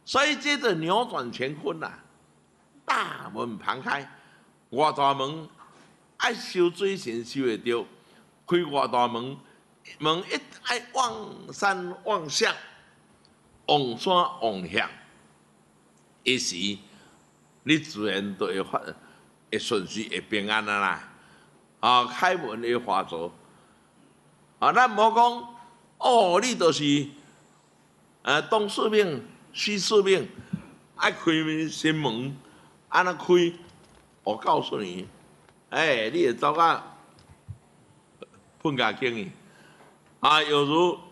所以接着扭转乾坤啦，大门旁开，外大门爱收水先收会到，开外大门，门一爱望山望向，望山望向，一时你自然都会顺遂会平安啊啦。啊，开门会华足。啊，咱无讲哦，你就是东四命、西四命，爱开新门，安那开？我告诉你，你会走到喷甲经去。啊，有如